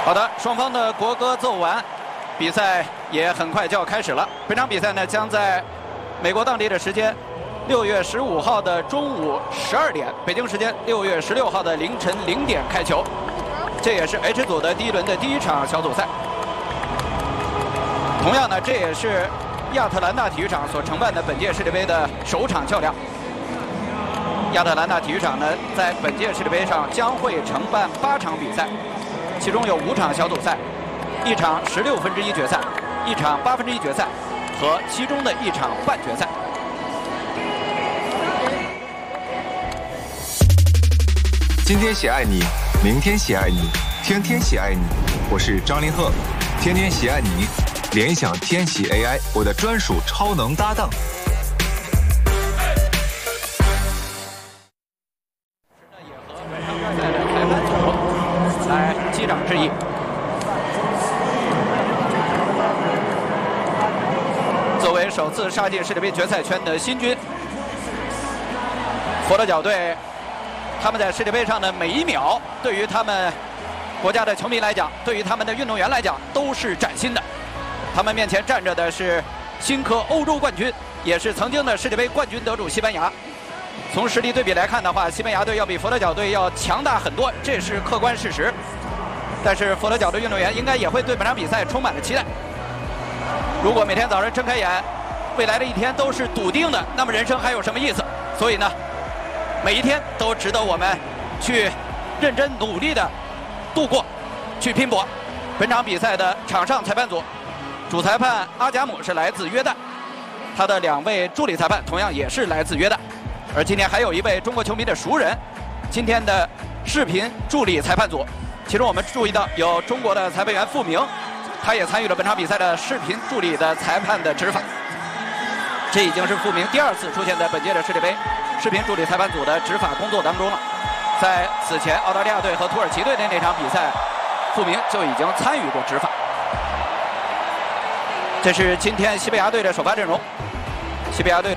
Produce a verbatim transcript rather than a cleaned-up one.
好的，双方的国歌奏完，比赛也很快就要开始了。本场比赛呢，将在美国当地的时间六月十五号的中午十二点，北京时间六月十六号的凌晨零点开球。这也是 H 组的第一轮的第一场小组赛。同样呢，这也是亚特兰大体育场所承办的本届世界杯的首场较量。亚特兰大体育场呢，在本届世界杯上将会承办八场比赛。其中有五场小组赛，一场十六分之一决赛，一场八分之一决赛，和其中的一场半决赛。 今天喜爱你，明天喜爱你，天天喜爱你。我是张凌赫，天天喜爱你，联想天喜 A I， 我的专属超能搭档。 也和本场比赛的裁判组来击掌致意。作为首次杀进世界杯决赛圈的新军，佛得角队，他们在世界杯上的每一秒，对于他们国家的球迷来讲，对于他们的运动员来讲，都是崭新的。他们面前站着的是新科欧洲冠军，也是曾经的世界杯冠军得主西班牙。从实力对比来看的话，西班牙队要比佛得角队要强大很多，这是客观事实。但是佛得角的运动员应该也会对本场比赛充满了期待。如果每天早上睁开眼，未来的一天都是笃定的，那么人生还有什么意思？所以呢，每一天都值得我们去认真努力的度过，去拼搏。本场比赛的场上裁判组，主裁判阿贾姆是来自约旦，他的两位助理裁判同样也是来自约旦。而今天还有一位中国球迷的熟人，今天的视频助理裁判组，其中我们注意到有中国的裁判员付明，他也参与了本场比赛的视频助理的裁判的执法。这已经是付明第二次出现在本届的世界杯视频助理裁判组的执法工作当中了。在此前澳大利亚队和土耳其队的那场比赛，付明就已经参与过执法。这是今天西班牙队的首发阵容，西班牙队。